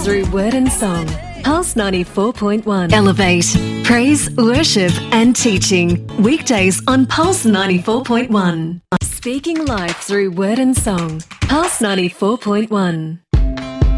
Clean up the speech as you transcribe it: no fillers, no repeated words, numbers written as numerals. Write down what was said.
through word and song. Pulse 94.1. Elevate, praise, worship and teaching. Weekdays on Pulse 94.1. Speaking life through word and song. Pulse 94.1.